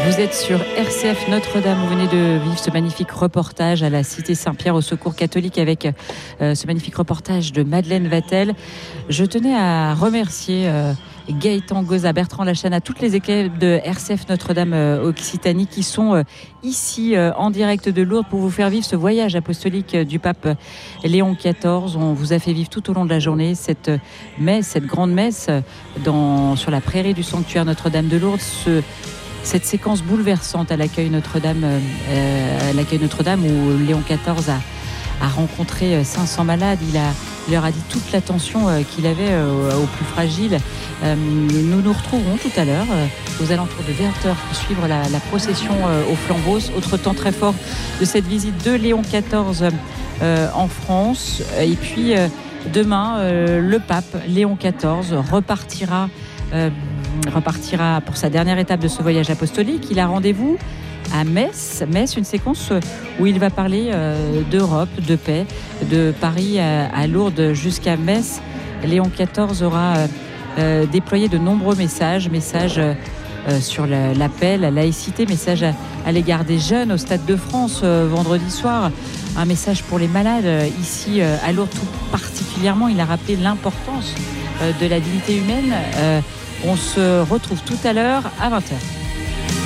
Vous êtes sur RCF Notre-Dame. Vous venez de vivre ce magnifique reportage à la Cité Saint-Pierre au Secours catholique avec ce magnifique reportage de Madeleine Vatel. Je tenais à remercier Gaëtan Goza, Bertrand Lachana, toutes les équipes de RCF Notre-Dame Occitanie qui sont ici en direct de Lourdes pour vous faire vivre ce voyage apostolique du pape Léon XIV. On vous a fait vivre tout au long de la journée cette messe, cette grande messe sur la prairie du sanctuaire Notre-Dame de Lourdes. Cette séquence bouleversante à l'accueil Notre-Dame, où Léon XIV a rencontré 500 malades. Il leur a dit toute l'attention qu'il avait aux plus fragiles. Nous nous retrouverons tout à l'heure aux alentours de 20h pour suivre la procession au flambeau. Autre temps très fort de cette visite de Léon XIV en France. Et puis demain, le pape Léon XIV repartira pour sa dernière étape de ce voyage apostolique. Il a rendez-vous à Metz, une séquence où il va parler d'Europe, de paix, de Paris à Lourdes jusqu'à Metz. Léon XIV aura déployé de nombreux messages sur la paix, la laïcité, messages à l'égard des jeunes au Stade de France vendredi soir, un message pour les malades ici à Lourdes tout particulièrement. Il a rappelé l'importance de la dignité humaine. On se retrouve tout à l'heure à 20h.